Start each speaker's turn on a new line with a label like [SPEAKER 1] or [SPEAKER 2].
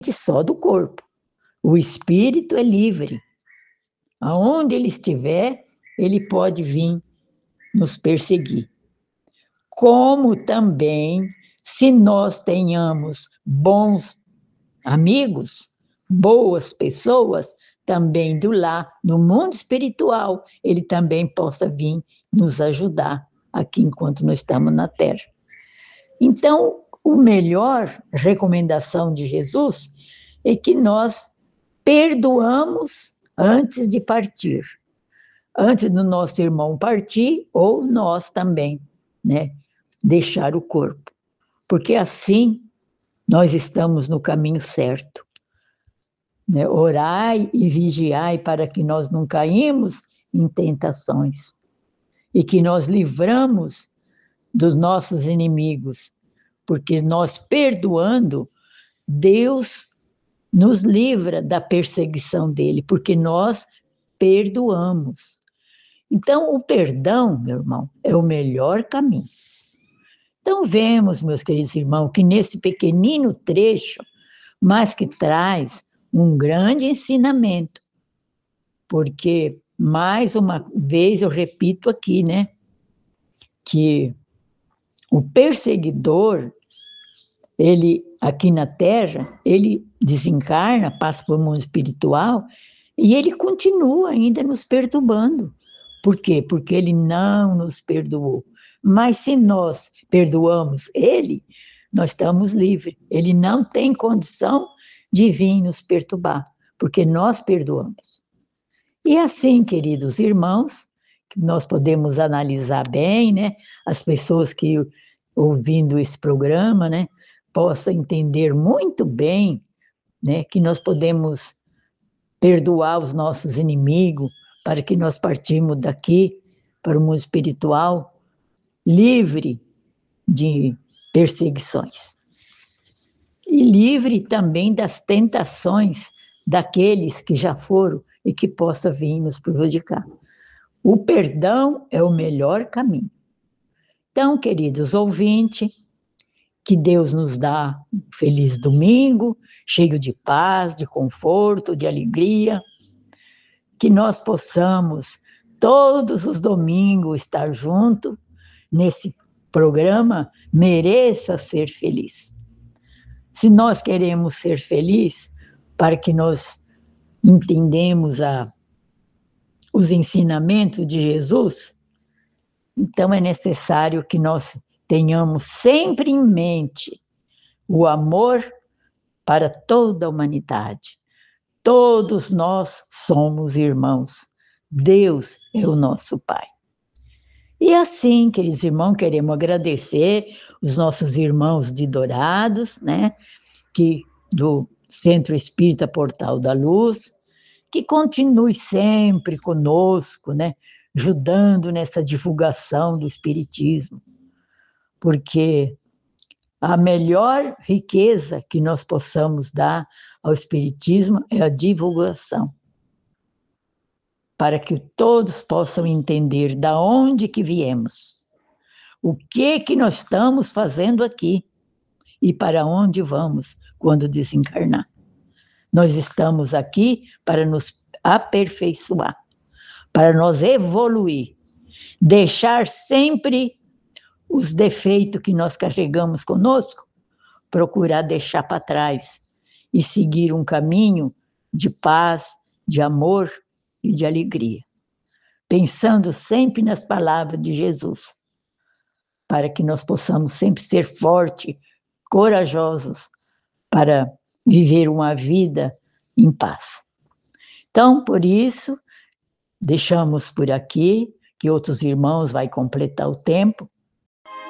[SPEAKER 1] só do corpo. O espírito é livre. Aonde ele estiver, ele pode vir nos perseguir. Como também, se nós tenhamos bons amigos, boas pessoas, também do lá, no mundo espiritual, ele também possa vir nos ajudar aqui enquanto nós estamos na Terra. Então, a melhor recomendação de Jesus é que nós perdoamos antes de partir, antes do nosso irmão partir, ou nós também, né, deixar o corpo, porque assim nós estamos no caminho certo. Né? Orai e vigiai para que nós não caímos em tentações e que nós livramos dos nossos inimigos, porque nós perdoando, Deus nos livra da perseguição dele, porque nós perdoamos. Então, o perdão, meu irmão, é o melhor caminho. Então, vemos, meus queridos irmãos, que nesse pequenino trecho, mas que traz um grande ensinamento, porque, mais uma vez, eu repito aqui, né, que o perseguidor, ele, aqui na Terra, ele desencarna, passa para o mundo espiritual, e ele continua ainda nos perturbando. Por quê? Porque ele não nos perdoou. Mas se nós perdoamos ele, nós estamos livres. Ele não tem condição de vir nos perturbar, porque nós perdoamos. E assim, queridos irmãos, nós podemos analisar bem, né? As pessoas que, ouvindo esse programa, né, possam entender muito bem, né, que nós podemos perdoar os nossos inimigos, para que nós partimos daqui para o mundo espiritual livre de perseguições. E livre também das tentações daqueles que já foram e que possa vir nos prejudicar. O perdão é o melhor caminho. Então, queridos ouvintes, que Deus nos dá um feliz domingo, cheio de paz, de conforto, de alegria, que nós possamos todos os domingos estar juntos nesse programa Mereça Ser Feliz. Se nós queremos ser felizes, para que nós entendemos os ensinamentos de Jesus, então é necessário que nós tenhamos sempre em mente o amor para toda a humanidade. Todos nós somos irmãos. Deus é o nosso Pai. E assim, queridos irmãos, queremos agradecer os nossos irmãos de Dourados, né, que do Centro Espírita Portal da Luz, que continue sempre conosco, né, ajudando nessa divulgação do Espiritismo, porque a melhor riqueza que nós possamos dar ao Espiritismo é a divulgação, para que todos possam entender da onde que viemos, o que nós estamos fazendo aqui e para onde vamos quando desencarnar. Nós estamos aqui para nos aperfeiçoar, para nós evoluir, deixar sempre os defeitos que nós carregamos conosco, procurar deixar para trás e seguir um caminho de paz, de amor e de alegria, pensando sempre nas palavras de Jesus, para que nós possamos sempre ser fortes, corajosos, para viver uma vida em paz. Então, por isso, deixamos por aqui, que outros irmãos vão completar o tempo,